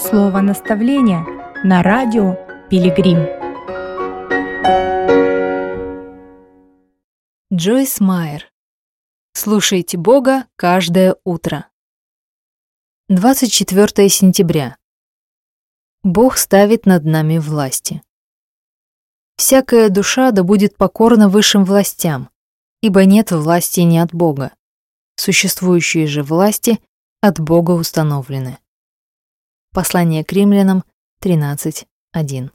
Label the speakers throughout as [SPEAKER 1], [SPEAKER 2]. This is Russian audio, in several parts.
[SPEAKER 1] Слово наставления на радио Пилигрим.
[SPEAKER 2] Джойс Майер. Слушайте Бога каждое утро. 24 сентября. Бог ставит над нами власти. Всякая душа да будет покорна высшим властям, ибо нет власти не от Бога. Существующие же власти от Бога установлены. Послание к Римлянам 13:1.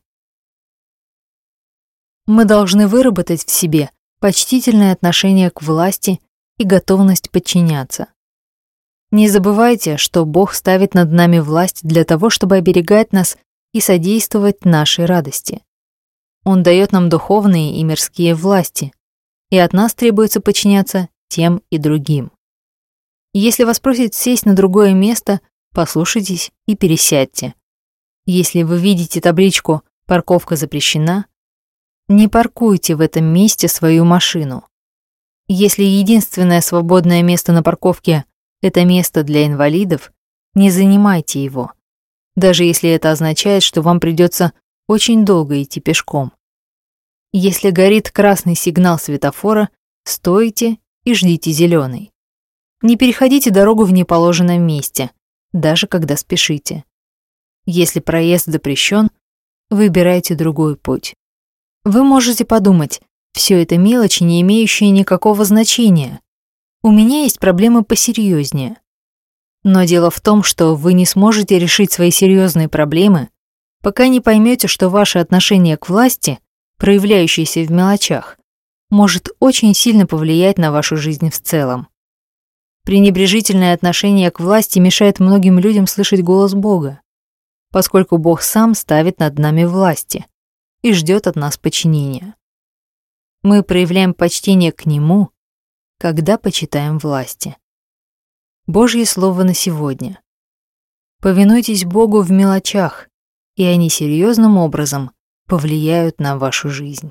[SPEAKER 2] Мы должны выработать в себе почтительное отношение к власти и готовность подчиняться. Не забывайте, что Бог ставит над нами власть для того, чтобы оберегать нас и содействовать нашей радости. Он дает нам духовные и мирские власти, и от нас требуется подчиняться тем и другим. Если вас просят сесть на другое место, послушайтесь и пересядьте. Если вы видите табличку «Парковка запрещена», не паркуйте в этом месте свою машину. Если единственное свободное место на парковке – это место для инвалидов, не занимайте его, даже если это означает, что вам придется очень долго идти пешком. Если горит красный сигнал светофора, стойте и ждите зеленый. Не переходите дорогу в неположенном месте, даже когда спешите. Если проезд запрещен, выбирайте другой путь. Вы можете подумать, все это мелочи, не имеющие никакого значения. У меня есть проблемы посерьезнее. Но дело в том, что вы не сможете решить свои серьезные проблемы, пока не поймете, что ваше отношение к власти, проявляющееся в мелочах, может очень сильно повлиять на вашу жизнь в целом. Пренебрежительное отношение к власти мешает многим людям слышать голос Бога, поскольку Бог сам ставит над нами власти и ждет от нас подчинения. Мы проявляем почтение к Нему, когда почитаем власти. Божье слово на сегодня. Повинуйтесь Богу в мелочах, и они серьезным образом повлияют на вашу жизнь.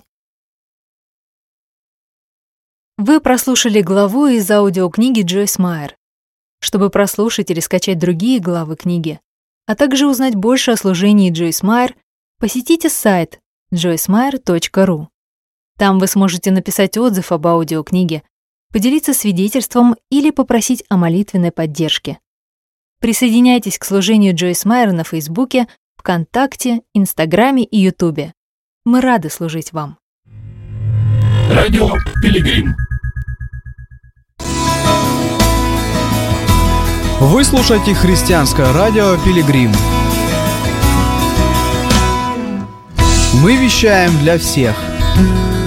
[SPEAKER 2] Вы прослушали главу из аудиокниги Джойс Майер. Чтобы прослушать или скачать другие главы книги, а также узнать больше о служении Джойс Майер, посетите сайт joycemeyer.ru. Там вы сможете написать отзыв об аудиокниге, поделиться свидетельством или попросить о молитвенной поддержке. Присоединяйтесь к служению Джойс Майер на Фейсбуке, ВКонтакте, Инстаграме и Ютубе. Мы рады служить вам.
[SPEAKER 3] Радио Пилигрим.
[SPEAKER 4] Вы слушаете христианское радио Пилигрим. Мы вещаем для всех.